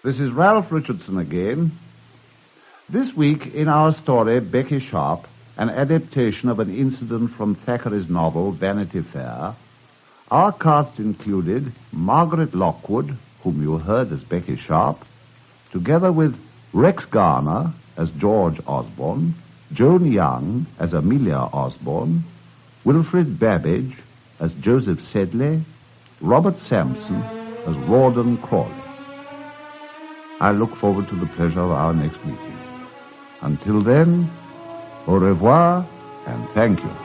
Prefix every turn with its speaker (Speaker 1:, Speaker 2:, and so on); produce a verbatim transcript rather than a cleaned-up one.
Speaker 1: This is Ralph Richardson again. This week in our story, Becky Sharp, an adaptation of an incident from Thackeray's novel, Vanity Fair, our cast included Margaret Lockwood, whom you heard as Becky Sharp, together with Rex Garner as George Osborne, Joan Young as Amelia Osborne, Wilfred Babbage as Joseph Sedley, Robert Sampson as Rawdon Crawley. I look forward to the pleasure of our next meeting. Until then, au revoir and thank you.